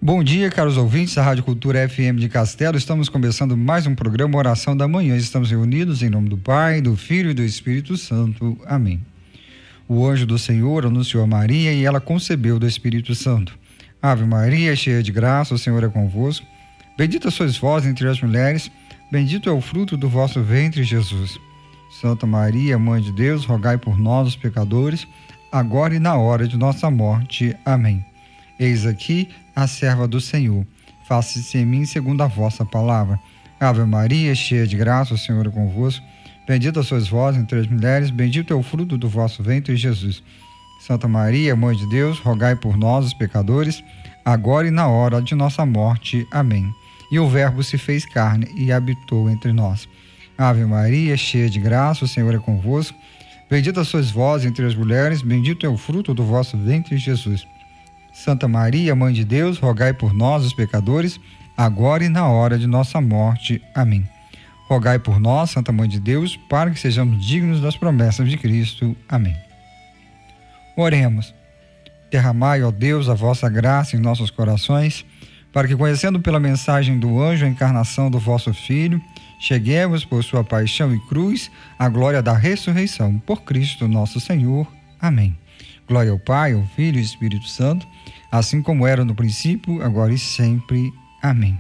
Bom dia, caros ouvintes da Rádio Cultura FM de Castelo. Estamos começando mais um programa Oração da Manhã. Estamos reunidos em nome do Pai, do Filho e do Espírito Santo. Amém. O anjo do Senhor anunciou a Maria e ela concebeu do Espírito Santo. Ave Maria, cheia de graça, o Senhor é convosco. Bendita sois vós entre as mulheres, bendito é o fruto do vosso ventre, Jesus. Santa Maria, Mãe de Deus, rogai por nós, os pecadores, agora e na hora de nossa morte. Amém. Eis aqui a serva do Senhor. Faça-se em mim segundo a vossa palavra. Ave Maria, cheia de graça, o Senhor é convosco. Bendita sois vós entre as mulheres, bendito é o fruto do vosso ventre, Jesus. Santa Maria, Mãe de Deus, rogai por nós, os pecadores, agora e na hora de nossa morte. Amém. E o Verbo se fez carne e habitou entre nós. Ave Maria, cheia de graça, o Senhor é convosco. Bendita sois vós entre as mulheres, bendito é o fruto do vosso ventre, Jesus. Santa Maria, Mãe de Deus, rogai por nós, os pecadores, agora e na hora de nossa morte. Amém. Rogai por nós, Santa Mãe de Deus, para que sejamos dignos das promessas de Cristo. Amém. Oremos. Derramai, ó Deus, a vossa graça em nossos corações, para que, conhecendo pela mensagem do anjo a encarnação do vosso Filho, cheguemos por sua paixão e cruz à glória da ressurreição. Por Cristo nosso Senhor. Amém. Glória ao Pai, ao Filho e ao Espírito Santo, assim como era no princípio, agora e sempre. Amém.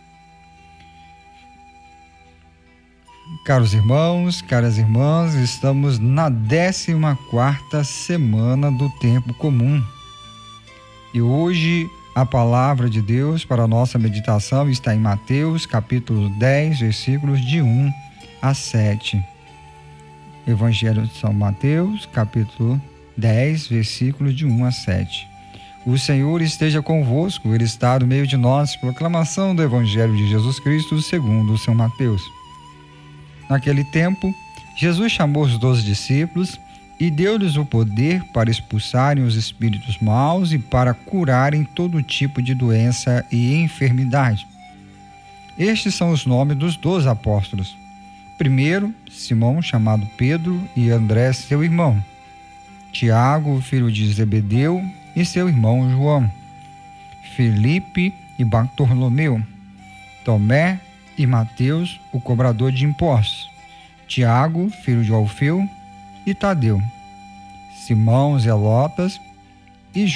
Caros irmãos, caras irmãs, estamos na 14ª semana do tempo comum. E hoje a palavra de Deus para a nossa meditação está em Mateus, capítulo 10, versículos de 1 a 7. Evangelho de São Mateus, capítulo 10, versículos de 1 a 7. O Senhor esteja convosco, Ele está no meio de nós. Proclamação do Evangelho de Jesus Cristo segundo São Mateus. Naquele tempo, Jesus chamou os 12 discípulos e deu-lhes o poder para expulsarem os espíritos maus e para curarem todo tipo de doença e enfermidade. Estes são os nomes dos 12 apóstolos. Primeiro, Simão, chamado Pedro, e André, seu irmão. Tiago, filho de Zebedeu, e seu irmão João. Filipe e Bartolomeu. Tomé e Mateus, o cobrador de impostos. Tiago, filho de Alfeu, e Tadeu. Simão Zelotas